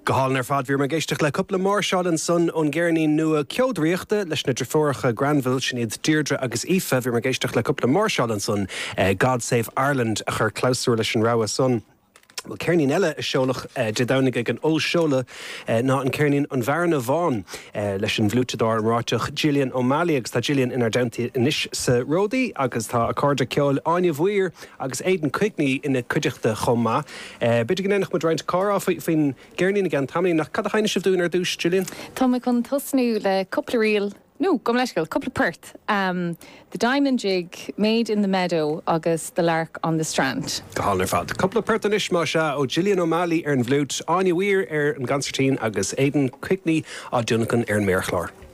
Gohalnar fad vir me geistach le couple Marshall and Son on Gerni nua ceodríochta leis na Treforcha Granville sinid Deirdre agus Aoife vir me geistach le couple Marshall and Son God Save Ireland a chur clausúir leis an Rawa Son. Well, Kernin Ella is seolach de downig ag an ol seola ná an Kernin an Varna Vaughan leis an bhlútadár an ráiteach Gillian O'Malley agus tá Gillian inar downti inis sa Rodi agus tá a cardja ceol Anya Bhuir agus Aidan Quigney ina cuideachta chomma. Bidig gan enach mod roiint cara fin Kernin again tamni nach cad a haine sibh dúin ar dús, Gillian? Tá me chun tosnú le couple riel. No, gom leiscail, couple of Perth. The Diamond Jig, Made in the Meadow, agus The Lark on the Strand. Gohalnar fad. Couple of Perth anish má se ó Gillian O'Malley ar an bhlút, Anya Bhuir ar an Gansertine agus Aidan Quigney á Duncan ar an Méarchlár.